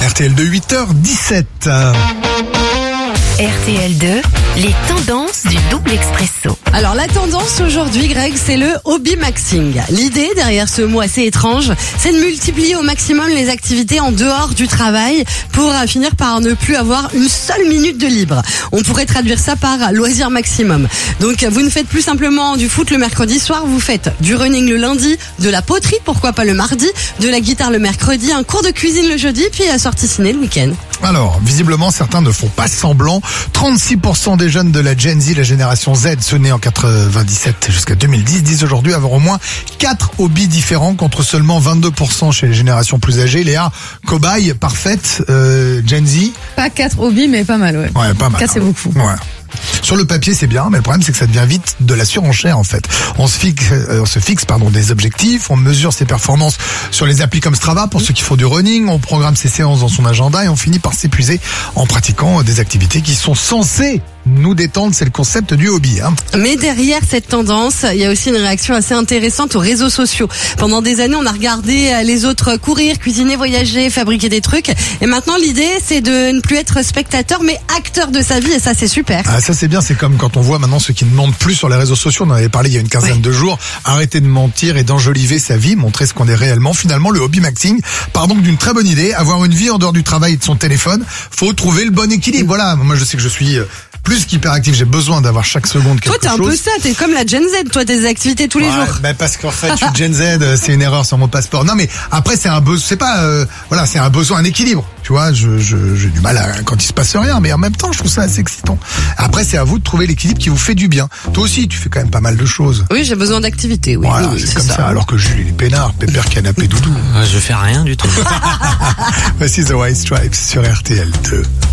RTL de 8h17. RTL 2, les tendances du double expresso. Alors la tendance aujourd'hui, Greg, c'est le hobby maxing. L'idée derrière ce mot assez étrange, c'est de multiplier au maximum les activités en dehors du travail pour finir par ne plus avoir une seule minute de libre. On pourrait traduire ça par loisir maximum. Donc vous ne faites plus simplement du foot le mercredi soir, vous faites du running le lundi, de la poterie, pourquoi pas le mardi, de la guitare le mercredi, un cours de cuisine le jeudi, puis la sortie ciné le week-end. Alors, visiblement, certains ne font pas semblant. 36% des jeunes de la Gen Z, la génération Z, ceux nés en 97 jusqu'à 2010, disent aujourd'hui avoir au moins 4 hobbies différents contre seulement 22% chez les générations plus âgées. Léa, cobaye, parfaite, Gen Z. Pas 4 hobbies, mais pas mal, ouais. Ouais, pas mal. 4, c'est beaucoup. Ouais. Sur le papier, c'est bien, mais le problème, c'est que ça devient vite de la surenchère, en fait. On se fixe des objectifs, on mesure ses performances sur les applis comme Strava pour ceux qui font du running, on programme ses séances dans son agenda et on finit par s'épuiser en pratiquant des activités qui sont censées nous détendre. C'est le concept du hobby, hein. Mais derrière cette tendance, il y a aussi une réaction assez intéressante aux réseaux sociaux. Pendant des années, on a regardé les autres courir, cuisiner, voyager, fabriquer des trucs. Et maintenant, l'idée, c'est de ne plus être spectateur, mais acteur de sa vie. Et ça, c'est super. Ah, ça, c'est bien. C'est comme quand on voit maintenant ceux qui ne mentent plus sur les réseaux sociaux. On en avait parlé il y a une quinzaine de jours. Arrêter de mentir et d'enjoliver sa vie, montrer ce qu'on est réellement. Finalement, le hobby maxing part donc d'une très bonne idée. Avoir une vie en dehors du travail et de son téléphone. Faut trouver le bon équilibre. Voilà. Moi, je sais que je suis plus qu'hyperactif, j'ai besoin d'avoir chaque seconde quelque chose. Toi, t'es un peu ça, t'es comme la Gen Z, toi, tes activités tous les jours. Ben parce qu'en fait, je suis Gen Z, c'est une erreur sur mon passeport. Non, mais après, c'est un besoin, c'est pas, voilà, c'est un besoin, un équilibre. Tu vois, j'ai du mal quand il se passe rien, mais en même temps, je trouve ça assez excitant. Après, c'est à vous de trouver l'équilibre qui vous fait du bien. Toi aussi, tu fais quand même pas mal de choses. Oui, j'ai besoin d'activités, oui. Voilà, oui, c'est comme ça. Alors que Jules, il est peinard, pépère, canapé, doudou. Je fais rien du tout. Voici The White Stripes sur RTL 2.